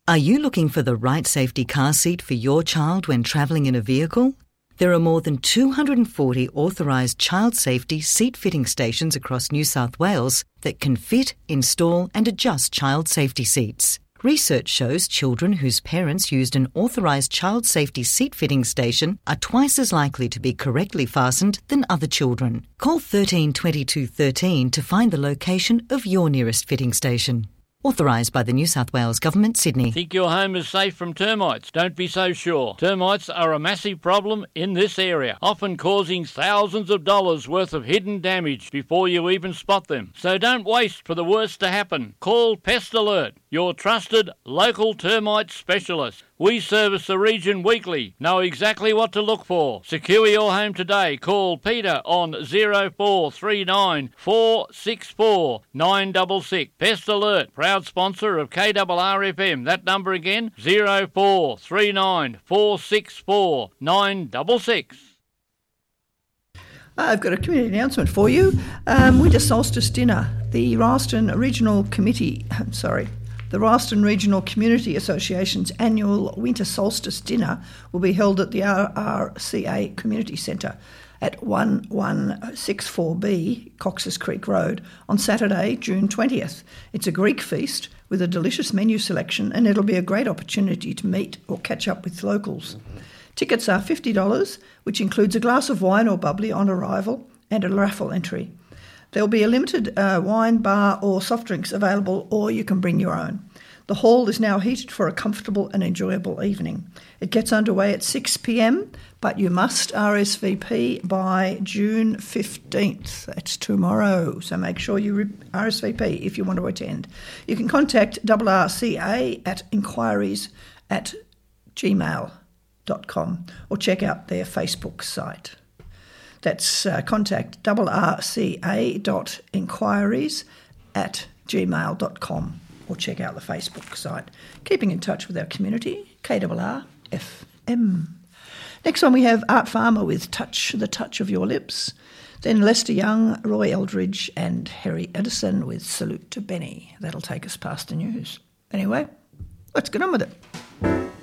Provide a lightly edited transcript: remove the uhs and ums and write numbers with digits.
Are you looking for the right safety car seat for your child when travelling in a vehicle? There are more than 240 authorised child safety seat fitting stations across New South Wales that can fit, install and adjust child safety seats. Research shows children whose parents used an authorised child safety seat fitting station are twice as likely to be correctly fastened than other children. Call 13 22 13 to find the location of your nearest fitting station. Authorised by the New South Wales Government, Sydney. Think your home is safe from termites? Don't be so sure. Termites are a massive problem in this area, often causing thousands of dollars worth of hidden damage before you even spot them. So don't waste for the worst to happen. Call Pest Alert, your trusted local termite specialist. We service the region weekly. Know exactly what to look for. Secure your home today. Call Peter on 0439 464 966. Pest Alert, proud sponsor of KRRFM. That number again, 0439 464 966. I've got a community announcement for you. Winter Solstice Dinner. The Ralston Regional Community Association's annual Winter Solstice Dinner will be held at the RRCA Community Centre at 1164B Cox's Creek Road on Saturday, June 20th. It's a Greek feast with a delicious menu selection, and it'll be a great opportunity to meet or catch up with locals. Tickets are $50, which includes a glass of wine or bubbly on arrival and a raffle entry. There will be a limited wine, bar or soft drinks available, or you can bring your own. The hall is now heated for a comfortable and enjoyable evening. It gets underway at 6 p.m, but you must RSVP by June 15th. That's tomorrow, so make sure you RSVP if you want to attend. You can contact RRCA at inquiries@gmail.com or check out their Facebook site. That's contact rrca.inquiries@gmail.com or check out the Facebook site. Keeping in touch with our community, KRRFM. Next one we have Art Farmer with The Touch of Your Lips. Then Lester Young, Roy Eldridge and Harry Edison with Salute to Benny. That'll take us past the news. Anyway, let's get on with it.